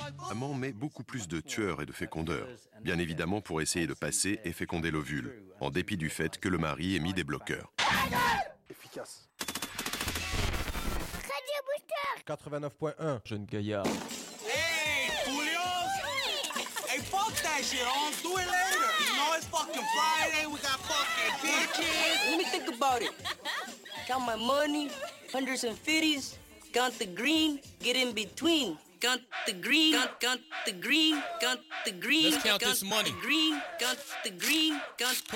Maman met beaucoup plus de tueurs et de fécondeurs, bien évidemment pour essayer de passer et féconder l'ovule, en dépit du fait que le mari ait mis des bloqueurs. Efficace. Radio Booster 89.1, jeune gaillard. Hey, Julios! Hey, fuck that shit, homie. Do it later. You know, it's fucking Friday. We got fucking bitches. Let me think about it. Count my money, hundreds and fifties. Count the green, get in between. Count the green, count the green, count the green. Let's count this money. The green, count the green, count.